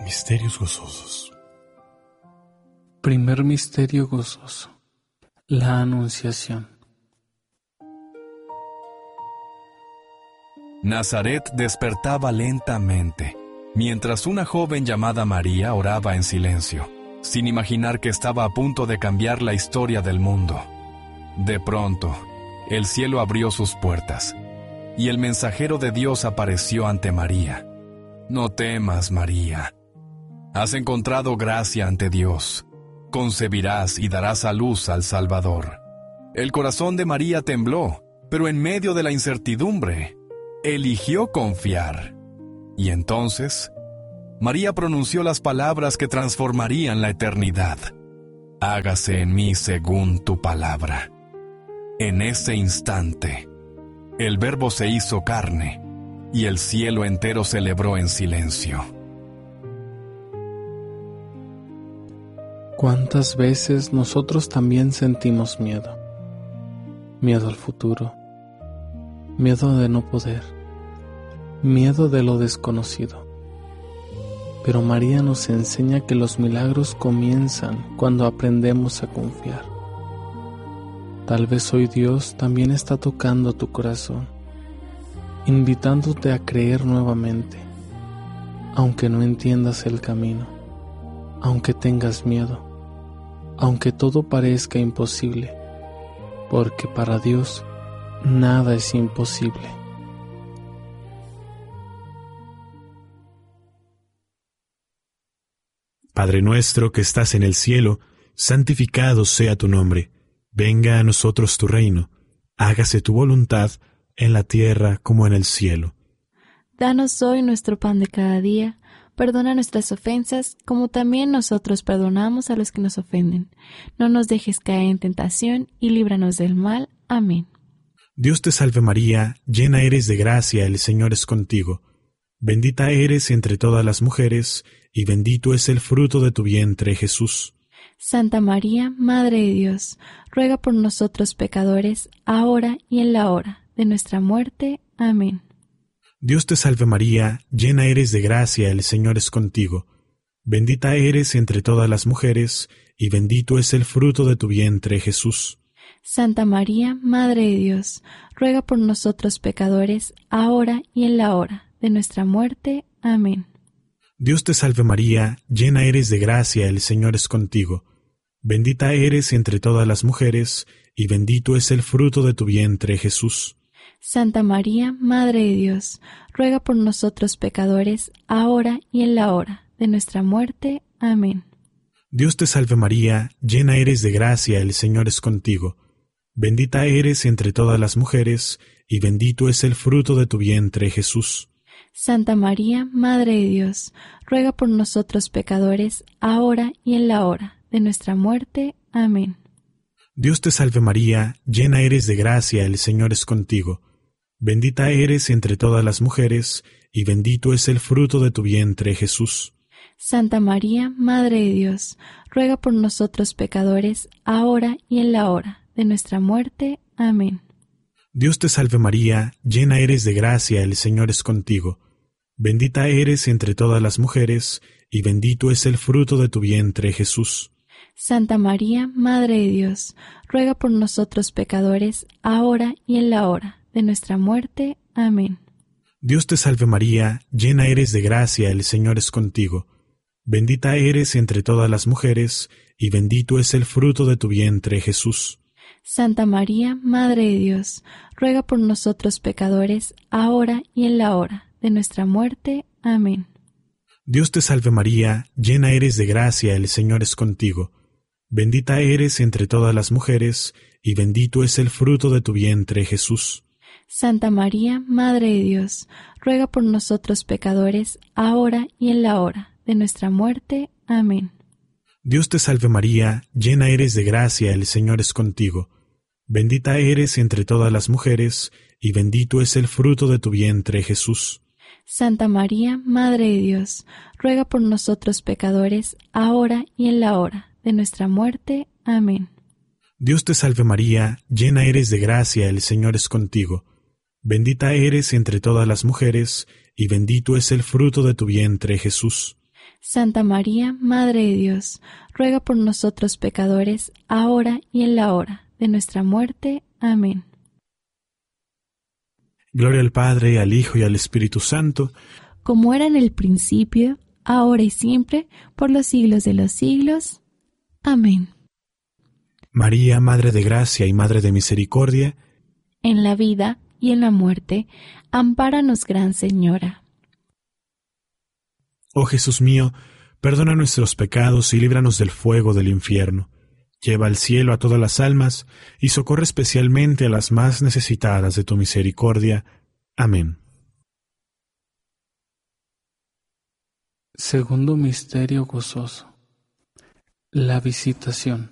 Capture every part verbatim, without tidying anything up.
Misterios gozosos. Primer misterio gozoso: la Anunciación. Nazaret despertaba lentamente, mientras una joven llamada María oraba en silencio, sin imaginar que estaba a punto de cambiar la historia del mundo. De pronto, el cielo abrió sus puertas, y el mensajero de Dios apareció ante María. No temas, María. Has encontrado gracia ante Dios. Concebirás y darás a luz al Salvador. El corazón de María tembló, pero en medio de la incertidumbre, eligió confiar. Y entonces, María pronunció las palabras que transformarían la eternidad. Hágase en mí según tu palabra. En ese instante, el Verbo se hizo carne, y el cielo entero celebró en silencio. ¿Cuántas veces nosotros también sentimos miedo? Miedo al futuro, miedo de no poder, miedo de lo desconocido. Pero María nos enseña que los milagros comienzan cuando aprendemos a confiar. Tal vez hoy Dios también está tocando tu corazón, invitándote a creer nuevamente, aunque no entiendas el camino, aunque tengas miedo, aunque todo parezca imposible, porque para Dios nada es imposible. Padre nuestro que estás en el cielo, santificado sea tu nombre. Venga a nosotros tu reino. Hágase tu voluntad en la tierra como en el cielo. Danos hoy nuestro pan de cada día. Perdona nuestras ofensas, como también nosotros perdonamos a los que nos ofenden. No nos dejes caer en tentación y líbranos del mal. Amén. Dios te salve María, llena eres de gracia, el Señor es contigo. Bendita eres entre todas las mujeres, y bendito es el fruto de tu vientre, Jesús. Santa María, Madre de Dios, ruega por nosotros pecadores, ahora y en la hora de nuestra muerte. Amén. Dios te salve María, llena eres de gracia, el Señor es contigo. Bendita eres entre todas las mujeres, y bendito es el fruto de tu vientre, Jesús. Santa María, Madre de Dios, ruega por nosotros pecadores, ahora y en la hora de nuestra muerte. Amén. Dios te salve María, llena eres de gracia, el Señor es contigo. Bendita eres entre todas las mujeres, y bendito es el fruto de tu vientre, Jesús. Santa María, Madre de Dios, ruega por nosotros pecadores, ahora y en la hora de nuestra muerte. Amén. Dios te salve María, llena eres de gracia, el Señor es contigo. Bendita eres entre todas las mujeres, y bendito es el fruto de tu vientre, Jesús. Santa María, Madre de Dios, ruega por nosotros pecadores, ahora y en la hora de nuestra muerte. Amén. Dios te salve María, llena eres de gracia, el Señor es contigo. Bendita eres entre todas las mujeres, y bendito es el fruto de tu vientre, Jesús. Santa María, Madre de Dios, ruega por nosotros pecadores, ahora y en la hora de nuestra muerte. Amén. Dios te salve María, llena eres de gracia, el Señor es contigo. Bendita eres entre todas las mujeres, y bendito es el fruto de tu vientre, Jesús. Santa María, Madre de Dios, ruega por nosotros pecadores, ahora y en la hora de nuestra muerte. Amén. Dios te salve María, llena eres de gracia, el Señor es contigo. Bendita eres entre todas las mujeres, y bendito es el fruto de tu vientre, Jesús. Santa María, Madre de Dios, ruega por nosotros pecadores, ahora y en la hora de nuestra muerte. Amén. Dios te salve María, llena eres de gracia, el Señor es contigo. Bendita eres entre todas las mujeres, y bendito es el fruto de tu vientre, Jesús. Santa María, Madre de Dios, ruega por nosotros pecadores, ahora y en la hora de nuestra muerte. Amén. Dios te salve María, llena eres de gracia, el Señor es contigo. Bendita eres entre todas las mujeres, y bendito es el fruto de tu vientre, Jesús. Santa María, Madre de Dios, ruega por nosotros pecadores, ahora y en la hora de nuestra muerte. Amén. Dios te salve María, llena eres de gracia, el Señor es contigo. Bendita eres entre todas las mujeres, y bendito es el fruto de tu vientre, Jesús. Santa María, Madre de Dios, ruega por nosotros pecadores, ahora y en la hora de nuestra muerte. Amén. Gloria al Padre, al Hijo y al Espíritu Santo, como era en el principio, ahora y siempre, por los siglos de los siglos. Amén. María, Madre de Gracia y Madre de Misericordia, en la vida y en la muerte, ampáranos, Gran Señora. Oh Jesús mío, perdona nuestros pecados y líbranos del fuego del infierno. Lleva al cielo a todas las almas y socorre especialmente a las más necesitadas de tu misericordia. Amén. Segundo misterio gozoso. La visitación.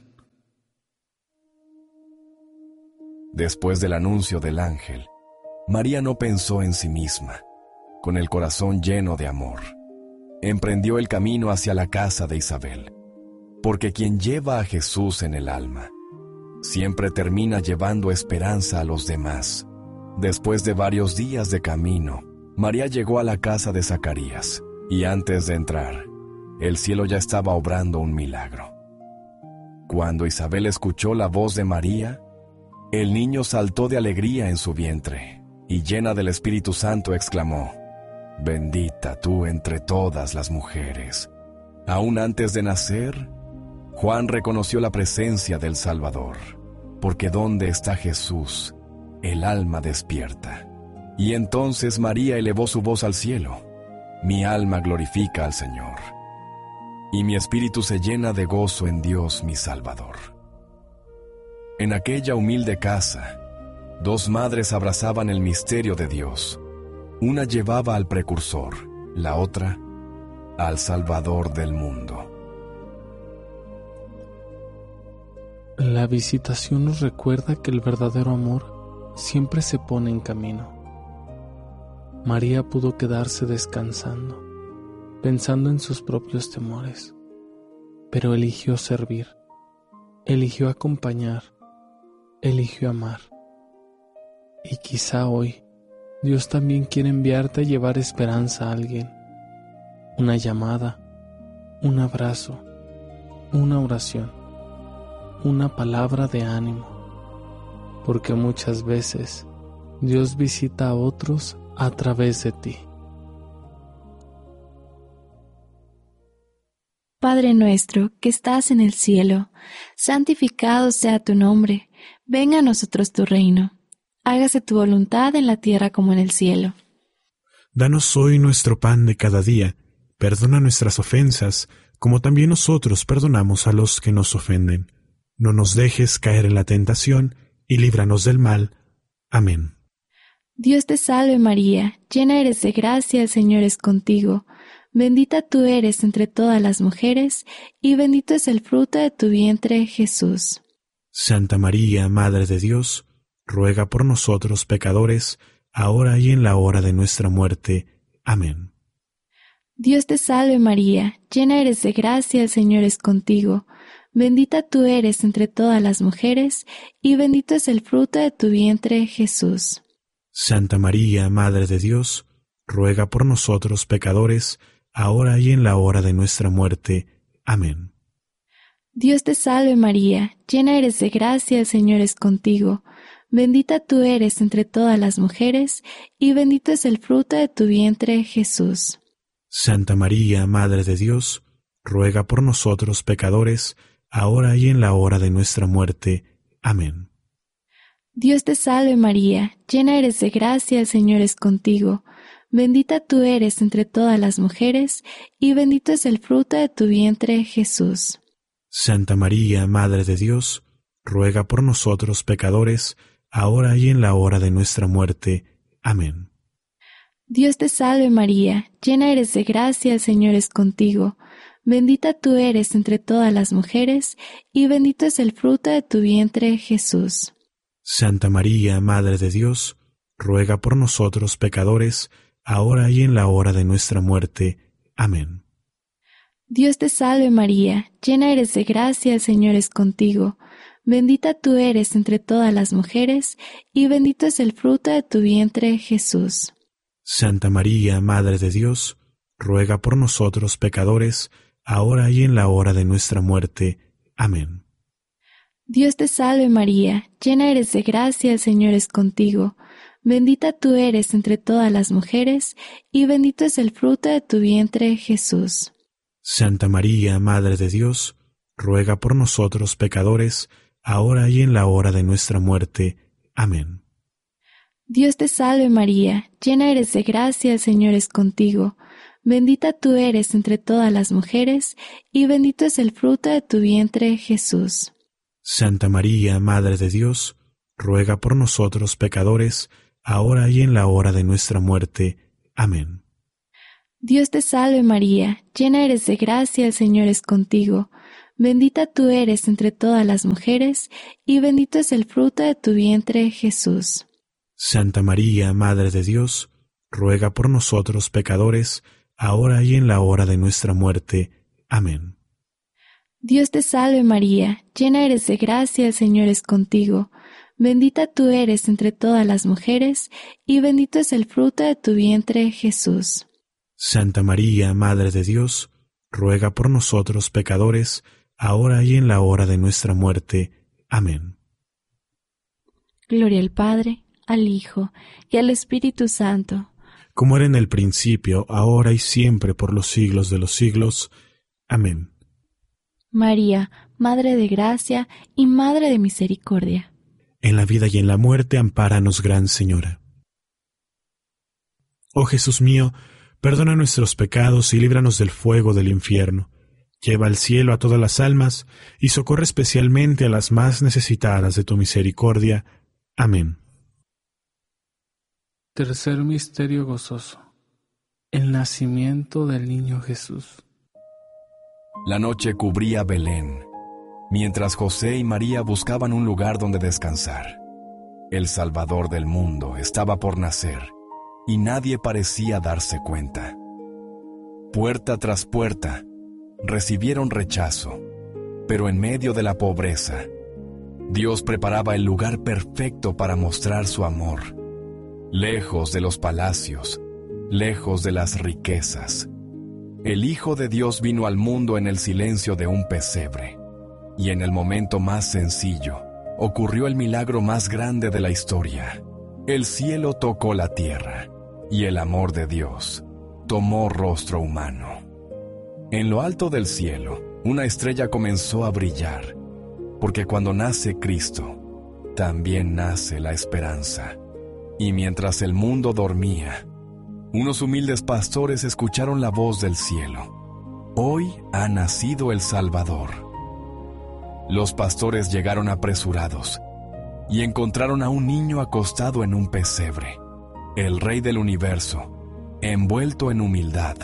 Después del anuncio del ángel, María no pensó en sí misma. Con el corazón lleno de amor, emprendió el camino hacia la casa de Isabel, porque quien lleva a Jesús en el alma siempre termina llevando esperanza a los demás. Después de varios días de camino, María llegó a la casa de Zacarías, y antes de entrar, el cielo ya estaba obrando un milagro. Cuando Isabel escuchó la voz de María, el niño saltó de alegría en su vientre, y llena del Espíritu Santo exclamó: «Bendita tú entre todas las mujeres». Aún antes de nacer, Juan reconoció la presencia del Salvador, porque donde está Jesús, el alma despierta. Y entonces María elevó su voz al cielo: «Mi alma glorifica al Señor, y mi espíritu se llena de gozo en Dios mi Salvador». En aquella humilde casa, dos madres abrazaban el misterio de Dios. Una llevaba al precursor, la otra al Salvador del mundo. La visitación nos recuerda que el verdadero amor siempre se pone en camino. María pudo quedarse descansando, pensando en sus propios temores, pero eligió servir, eligió acompañar, eligió amar. Y quizá hoy Dios también quiere enviarte a llevar esperanza a alguien. Una llamada, un abrazo, una oración, una palabra de ánimo, porque muchas veces Dios visita a otros a través de ti. Padre nuestro que estás en el cielo, santificado sea tu nombre, venga a nosotros tu reino. Hágase tu voluntad en la tierra como en el cielo. Danos hoy nuestro pan de cada día. Perdona nuestras ofensas, como también nosotros perdonamos a los que nos ofenden. No nos dejes caer en la tentación, y líbranos del mal. Amén. Dios te salve María, llena eres de gracia, el Señor es contigo. Bendita tú eres entre todas las mujeres, y bendito es el fruto de tu vientre, Jesús. Santa María, Madre de Dios, ruega por nosotros pecadores, ahora y en la hora de nuestra muerte. Amén. Dios te salve María, llena eres de gracia, el Señor es contigo. Bendita tú eres entre todas las mujeres, y bendito es el fruto de tu vientre, Jesús. Santa María, Madre de Dios, ruega por nosotros pecadores, ahora y en la hora de nuestra muerte. Amén. Dios te salve María, llena eres de gracia, el Señor es contigo. Bendita tú eres entre todas las mujeres, y bendito es el fruto de tu vientre, Jesús. Santa María, Madre de Dios, ruega por nosotros pecadores, ahora y en la hora de nuestra muerte. Amén. Dios te salve María, llena eres de gracia, el Señor es contigo. Bendita tú eres entre todas las mujeres, y bendito es el fruto de tu vientre, Jesús. Santa María, Madre de Dios, ruega por nosotros pecadores, ahora y en la hora de nuestra muerte. Amén. Dios te salve María, llena eres de gracia, el Señor es contigo. Bendita tú eres entre todas las mujeres, y bendito es el fruto de tu vientre, Jesús. Santa María, Madre de Dios, ruega por nosotros pecadores, ahora y en la hora de nuestra muerte. Amén. Dios te salve María, llena eres de gracia, el Señor es contigo. Bendita tú eres entre todas las mujeres, y bendito es el fruto de tu vientre, Jesús. Santa María, Madre de Dios, ruega por nosotros pecadores, ahora y en la hora de nuestra muerte. Amén. Dios te salve María, llena eres de gracia, el Señor es contigo. Bendita tú eres entre todas las mujeres, y bendito es el fruto de tu vientre, Jesús. Santa María, Madre de Dios, ruega por nosotros pecadores, ahora y en la hora de nuestra muerte. Amén. Dios te salve María, llena eres de gracia, el Señor es contigo. Bendita tú eres entre todas las mujeres, y bendito es el fruto de tu vientre, Jesús. Santa María, Madre de Dios, ruega por nosotros pecadores, ahora y en la hora de nuestra muerte. Amén. Dios te salve María, llena eres de gracia, el Señor es contigo. Bendita tú eres entre todas las mujeres, y bendito es el fruto de tu vientre, Jesús. Santa María, Madre de Dios, ruega por nosotros pecadores, ahora y en la hora de nuestra muerte. Amén. Dios te salve María, llena eres de gracia, el Señor es contigo. Bendita tú eres entre todas las mujeres, y bendito es el fruto de tu vientre, Jesús. Santa María, Madre de Dios, ruega por nosotros pecadores, ahora y en la hora de nuestra muerte. Amén. Gloria al Padre, al Hijo, y al Espíritu Santo. Como era en el principio, ahora y siempre, por los siglos de los siglos. Amén. María, Madre de Gracia y Madre de Misericordia. En la vida y en la muerte, ampáranos, Gran Señora. Oh Jesús mío, perdona nuestros pecados y líbranos del fuego del infierno. Lleva al cielo a todas las almas y socorre especialmente a las más necesitadas de tu misericordia. Amén. Tercer misterio gozoso. El nacimiento del niño Jesús. La noche cubría Belén, mientras José y María buscaban un lugar donde descansar. El Salvador del mundo estaba por nacer, y nadie parecía darse cuenta. Puerta tras puerta, recibieron rechazo, pero en medio de la pobreza, Dios preparaba el lugar perfecto para mostrar su amor, lejos de los palacios, lejos de las riquezas. El Hijo de Dios vino al mundo en el silencio de un pesebre, y en el momento más sencillo, ocurrió el milagro más grande de la historia. El cielo tocó la tierra, y el amor de Dios tomó rostro humano. En lo alto del cielo, una estrella comenzó a brillar, porque cuando nace Cristo, también nace la esperanza. Y mientras el mundo dormía, unos humildes pastores escucharon la voz del cielo. Hoy ha nacido el Salvador. Los pastores llegaron apresurados y encontraron a un niño acostado en un pesebre, el Rey del universo, envuelto en humildad.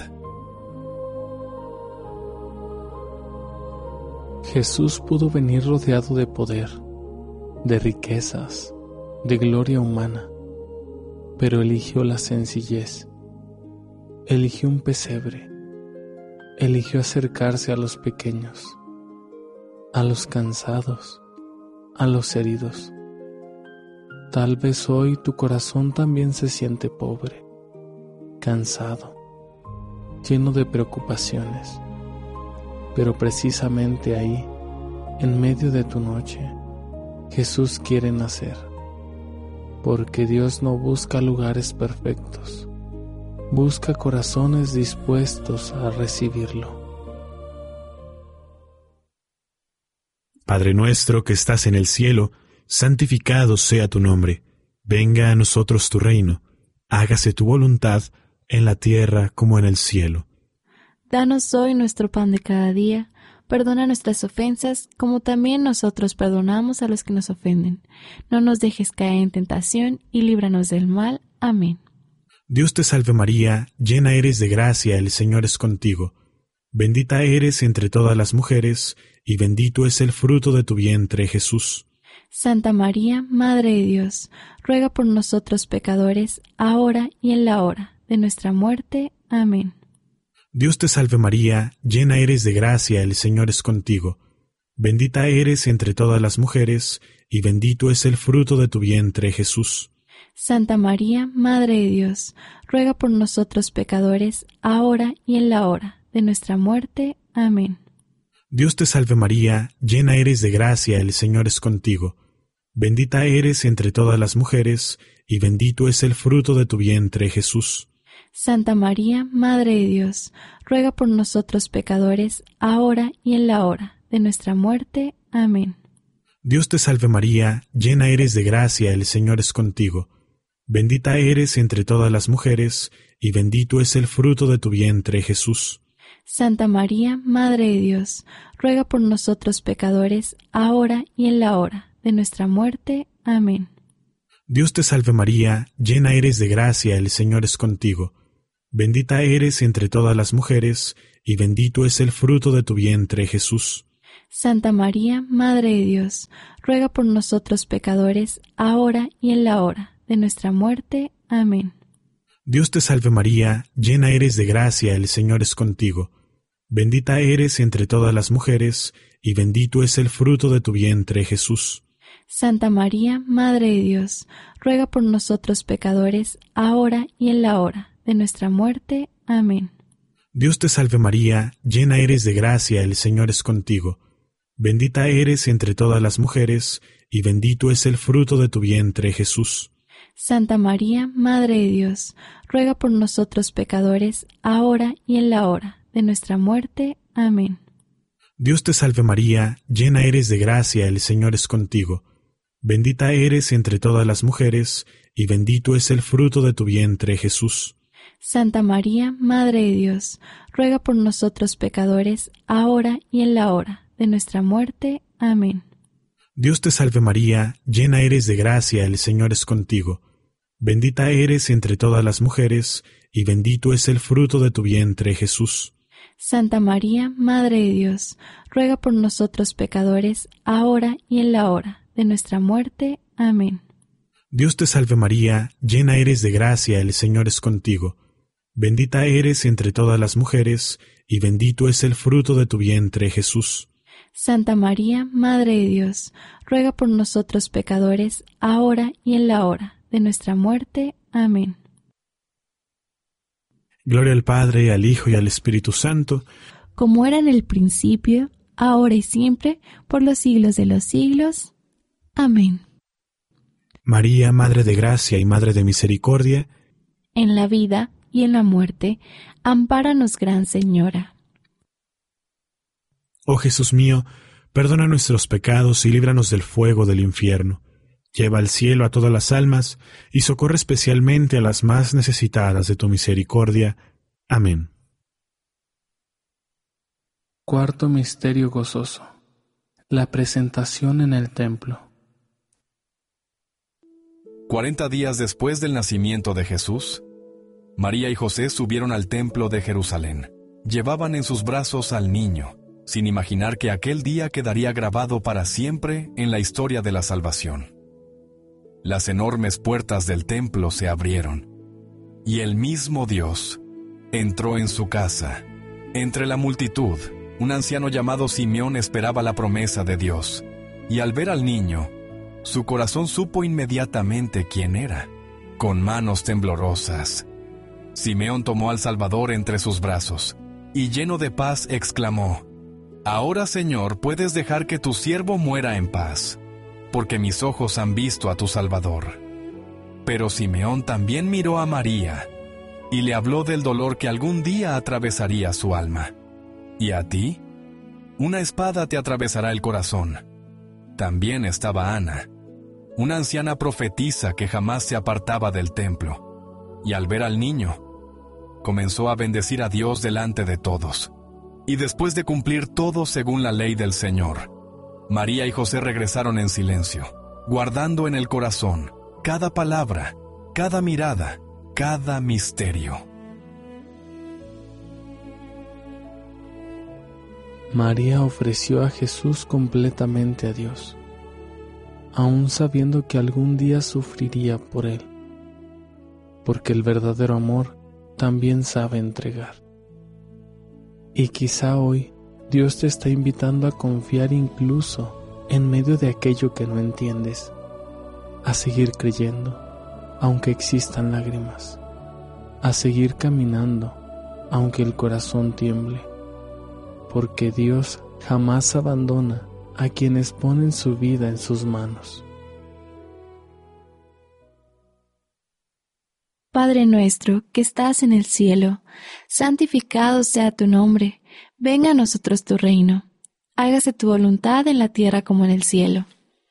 Jesús pudo venir rodeado de poder, de riquezas, de gloria humana, pero eligió la sencillez. Eligió un pesebre. Eligió acercarse a los pequeños, a los cansados, a los heridos. Tal vez hoy tu corazón también se siente pobre, cansado, lleno de preocupaciones. Pero precisamente ahí, en medio de tu noche, Jesús quiere nacer. Porque Dios no busca lugares perfectos, busca corazones dispuestos a recibirlo. Padre nuestro que estás en el cielo, santificado sea tu nombre. Venga a nosotros tu reino. Hágase tu voluntad en la tierra como en el cielo. Danos hoy nuestro pan de cada día. Perdona nuestras ofensas, como también nosotros perdonamos a los que nos ofenden. No nos dejes caer en tentación, y líbranos del mal. Amén. Dios te salve María, llena eres de gracia, el Señor es contigo. Bendita eres entre todas las mujeres, y bendito es el fruto de tu vientre, Jesús. Santa María, Madre de Dios, ruega por nosotros pecadores, ahora y en la hora de nuestra muerte. Amén. Dios te salve María, llena eres de gracia, el Señor es contigo. Bendita eres entre todas las mujeres, y bendito es el fruto de tu vientre, Jesús. Santa María, Madre de Dios, ruega por nosotros pecadores, ahora y en la hora de nuestra muerte. Amén. Dios te salve María, llena eres de gracia, el Señor es contigo. Bendita eres entre todas las mujeres, y bendito es el fruto de tu vientre, Jesús. Santa María, Madre de Dios, ruega por nosotros pecadores, ahora y en la hora de nuestra muerte. Amén. Dios te salve María, llena eres de gracia, el Señor es contigo. Bendita eres entre todas las mujeres, y bendito es el fruto de tu vientre, Jesús. Santa María, Madre de Dios, ruega por nosotros pecadores, ahora y en la hora de nuestra muerte. Amén. Dios te salve María, llena eres de gracia, el Señor es contigo. Bendita eres entre todas las mujeres, y bendito es el fruto de tu vientre, Jesús. Santa María, Madre de Dios, ruega por nosotros pecadores, ahora y en la hora de nuestra muerte. Amén. Dios te salve María, llena eres de gracia, el Señor es contigo. Bendita eres entre todas las mujeres, y bendito es el fruto de tu vientre, Jesús. Santa María, Madre de Dios, ruega por nosotros pecadores, ahora y en la hora de nuestra muerte. Amén. Dios te salve María, llena eres de gracia, el Señor es contigo. Bendita eres entre todas las mujeres, y bendito es el fruto de tu vientre, Jesús. Santa María, Madre de Dios, ruega por nosotros pecadores, ahora y en la hora de nuestra muerte. Amén. Dios te salve María, llena eres de gracia, el Señor es contigo. Bendita eres entre todas las mujeres, y bendito es el fruto de tu vientre, Jesús. Santa María, Madre de Dios, ruega por nosotros pecadores, ahora y en la hora de nuestra muerte. Amén. Dios te salve María, llena eres de gracia, el Señor es contigo. Bendita eres entre todas las mujeres, y bendito es el fruto de tu vientre, Jesús. Santa María, Madre de Dios, ruega por nosotros pecadores, ahora y en la hora de nuestra muerte. Amén. Dios te salve María, llena eres de gracia, el Señor es contigo. Bendita eres entre todas las mujeres, y bendito es el fruto de tu vientre, Jesús. Santa María, Madre de Dios, ruega por nosotros pecadores, ahora y en la hora de nuestra muerte. Amén. Gloria al Padre, al Hijo y al Espíritu Santo, como era en el principio, ahora y siempre, por los siglos de los siglos. Amén. María, Madre de Gracia y Madre de Misericordia, en la vida y en la muerte, ampáranos, Gran Señora. Oh Jesús mío, perdona nuestros pecados y líbranos del fuego del infierno. Lleva al cielo a todas las almas y socorre especialmente a las más necesitadas de tu misericordia. Amén. Cuarto misterio gozoso. La presentación en el templo. Cuarenta días después del nacimiento de Jesús, María y José subieron al templo de Jerusalén. Llevaban en sus brazos al niño, sin imaginar que aquel día quedaría grabado para siempre en la historia de la salvación. Las enormes puertas del templo se abrieron, y el mismo Dios entró en su casa. Entre la multitud, un anciano llamado Simeón esperaba la promesa de Dios, y al ver al niño, su corazón supo inmediatamente quién era. Con manos temblorosas, Simeón tomó al Salvador entre sus brazos, y lleno de paz exclamó: «Ahora, Señor, puedes dejar que tu siervo muera en paz, porque mis ojos han visto a tu Salvador». Pero Simeón también miró a María, y le habló del dolor que algún día atravesaría su alma. «¿Y a ti? Una espada te atravesará el corazón». También estaba Ana, una anciana profetisa que jamás se apartaba del templo, y al ver al niño, comenzó a bendecir a Dios delante de todos. Y después de cumplir todo según la ley del Señor, María y José regresaron en silencio, guardando en el corazón cada palabra, cada mirada, cada misterio. María ofreció a Jesús completamente a Dios, aun sabiendo que algún día sufriría por él, porque el verdadero amor también sabe entregar. Y quizá hoy Dios te está invitando a confiar incluso en medio de aquello que no entiendes, a seguir creyendo, aunque existan lágrimas, a seguir caminando, aunque el corazón tiemble, porque Dios jamás abandona a quienes ponen su vida en sus manos. Padre nuestro que estás en el cielo, santificado sea tu nombre, venga a nosotros tu reino, hágase tu voluntad en la tierra como en el cielo.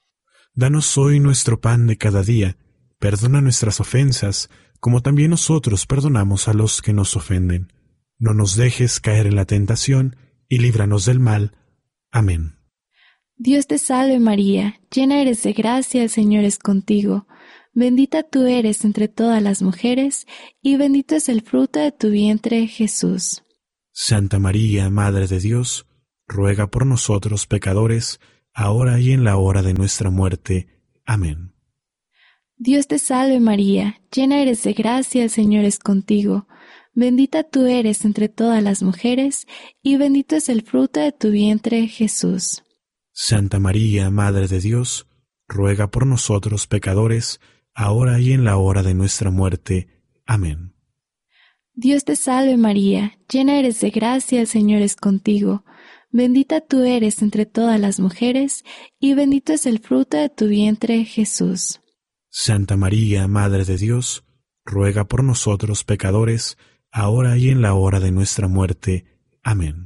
Danos hoy nuestro pan de cada día, perdona nuestras ofensas, como también nosotros perdonamos a los que nos ofenden. No nos dejes caer en la tentación, y líbranos del mal. Amén. Dios te salve María, llena eres de gracia, el Señor es contigo. Bendita tú eres entre todas las mujeres, y bendito es el fruto de tu vientre, Jesús. Santa María, Madre de Dios, ruega por nosotros pecadores, ahora y en la hora de nuestra muerte. Amén. Dios te salve María, llena eres de gracia, el Señor es contigo. Bendita tú eres entre todas las mujeres, y bendito es el fruto de tu vientre, Jesús. Santa María, Madre de Dios, ruega por nosotros pecadores, ahora y en la hora de nuestra muerte. Amén. Dios te salve María, llena eres de gracia, el Señor es contigo. Bendita tú eres entre todas las mujeres, y bendito es el fruto de tu vientre, Jesús. Santa María, Madre de Dios, ruega por nosotros pecadores, ahora y en la hora de nuestra muerte. Amén.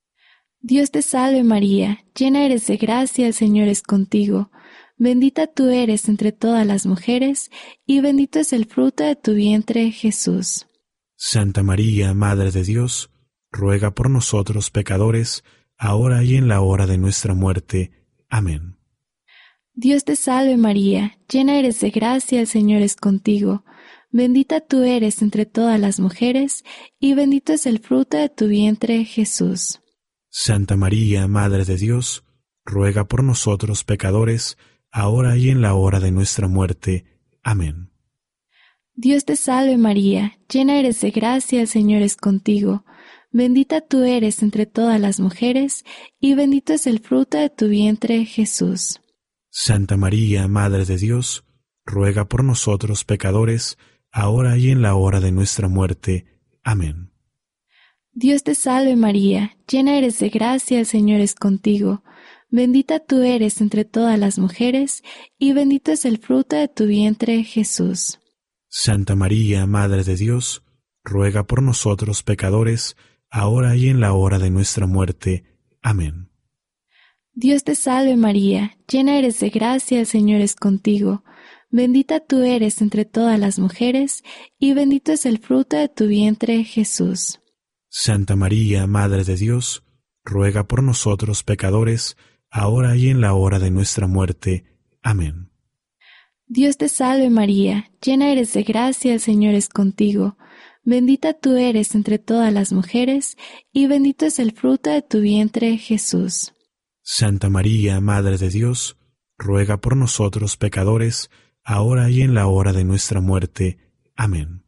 Dios te salve María, llena eres de gracia, el Señor es contigo. Bendita tú eres entre todas las mujeres, y bendito es el fruto de tu vientre, Jesús. Santa María, Madre de Dios, ruega por nosotros pecadores, ahora y en la hora de nuestra muerte. Amén. Dios te salve María, llena eres de gracia, el Señor es contigo. Bendita tú eres entre todas las mujeres, y bendito es el fruto de tu vientre, Jesús. Santa María, Madre de Dios, ruega por nosotros pecadores, ahora y en la hora de nuestra muerte. Amén. Dios te salve María, llena eres de gracia, el Señor es contigo. Bendita tú eres entre todas las mujeres, y bendito es el fruto de tu vientre, Jesús. Santa María, Madre de Dios, ruega por nosotros pecadores, ahora y en la hora de nuestra muerte. Amén. Dios te salve María, llena eres de gracia, el Señor es contigo. Bendita tú eres entre todas las mujeres, y bendito es el fruto de tu vientre, Jesús. Santa María, Madre de Dios, ruega por nosotros pecadores, ahora y en la hora de nuestra muerte. Amén. Dios te salve María, llena eres de gracia, el Señor es contigo. Bendita tú eres entre todas las mujeres, y bendito es el fruto de tu vientre, Jesús. Santa María, Madre de Dios, ruega por nosotros pecadores, ahora y en la hora de nuestra muerte. Amén. Dios te salve María, llena eres de gracia, el Señor es contigo. Bendita tú eres entre todas las mujeres, y bendito es el fruto de tu vientre, Jesús. Santa María, Madre de Dios, ruega por nosotros pecadores, ahora y en la hora de nuestra muerte. Amén.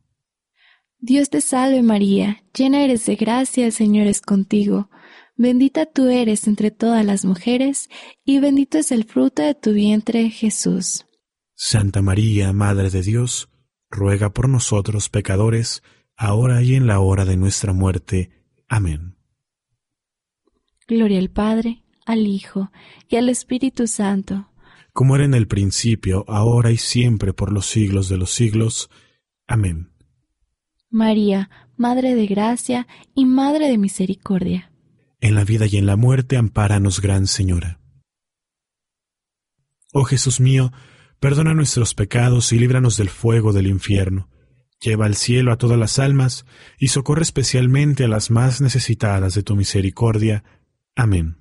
Dios te salve María, llena eres de gracia, el Señor es contigo. Bendita tú eres entre todas las mujeres, y bendito es el fruto de tu vientre, Jesús. Santa María, Madre de Dios, ruega por nosotros pecadores, ahora y en la hora de nuestra muerte. Amén. Gloria al Padre, al Hijo, y al Espíritu Santo. Como era en el principio, ahora y siempre, por los siglos de los siglos. Amén. María, Madre de Gracia y Madre de Misericordia. En la vida y en la muerte, ampáranos, Gran Señora. Oh Jesús mío, perdona nuestros pecados y líbranos del fuego del infierno. Lleva al cielo a todas las almas y socorre especialmente a las más necesitadas de tu misericordia. Amén.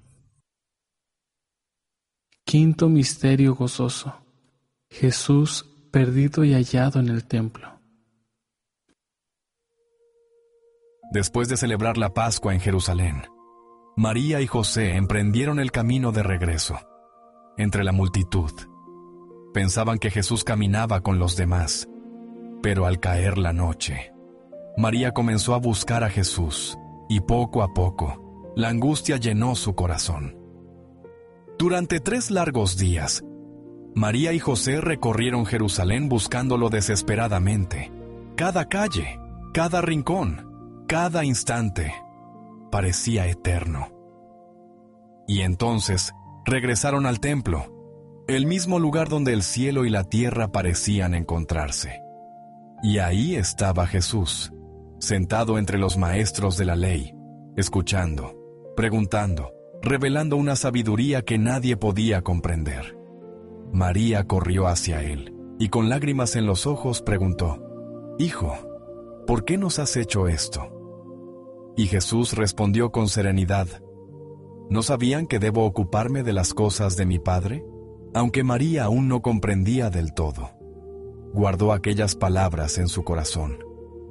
Quinto misterio gozoso. Jesús perdido y hallado en el templo. Después de celebrar la Pascua en Jerusalén, María y José emprendieron el camino de regreso. Entre la multitud, pensaban que Jesús caminaba con los demás. Pero al caer la noche, María comenzó a buscar a Jesús, y poco a poco, la angustia llenó su corazón. Durante tres largos días, María y José recorrieron Jerusalén buscándolo desesperadamente. Cada calle, cada rincón, cada instante parecía eterno. Y entonces regresaron al templo, el mismo lugar donde el cielo y la tierra parecían encontrarse. Y ahí estaba Jesús, sentado entre los maestros de la ley, escuchando, preguntando, revelando una sabiduría que nadie podía comprender. María corrió hacia él y con lágrimas en los ojos preguntó: «Hijo, ¿por qué nos has hecho esto?». Y Jesús respondió con serenidad: ¿No sabían que debo ocuparme de las cosas de mi Padre? Aunque María aún no comprendía del todo, guardó aquellas palabras en su corazón.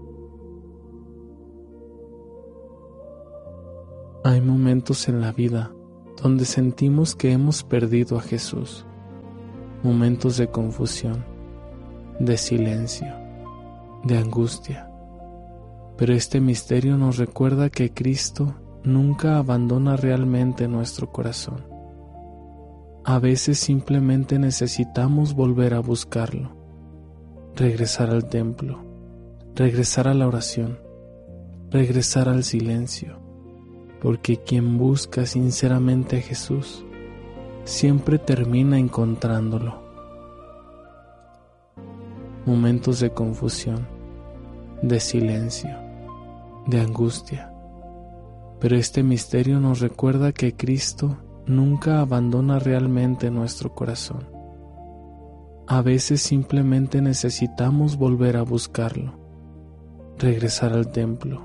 Hay momentos en la vida donde sentimos que hemos perdido a Jesús. Momentos de confusión, de silencio, de angustia. Pero este misterio nos recuerda que Cristo nunca abandona realmente nuestro corazón. A veces simplemente necesitamos volver a buscarlo, regresar al templo, regresar a la oración, regresar al silencio, porque quien busca sinceramente a Jesús siempre termina encontrándolo. Momentos de confusión, de silencio, de angustia. Pero este misterio nos recuerda que Cristo nunca abandona realmente nuestro corazón. A veces simplemente necesitamos volver a buscarlo, regresar al templo,